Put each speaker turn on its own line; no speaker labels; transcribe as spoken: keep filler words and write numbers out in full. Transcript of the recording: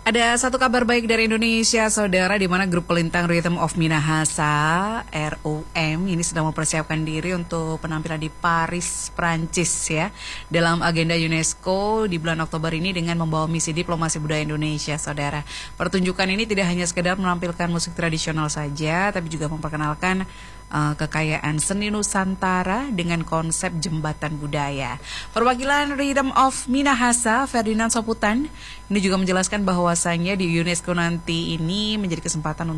Ada satu kabar baik dari Indonesia, saudara, di mana grup pelintang Rhythm of Minahasa R O M ini sedang mempersiapkan diri untuk penampilan di Paris, Prancis ya, dalam agenda UNESCO di bulan Oktober ini dengan membawa misi diplomasi budaya Indonesia, saudara. Pertunjukan ini tidak hanya sekedar menampilkan musik tradisional saja, tapi juga memperkenalkan uh, kekayaan seni Nusantara dengan konsep jembatan budaya. Perwakilan Rhythm of Minahasa, Ferdinand Soputan, ini juga menjelaskan bahwasanya di UNESCO nanti ini menjadi kesempatan untuk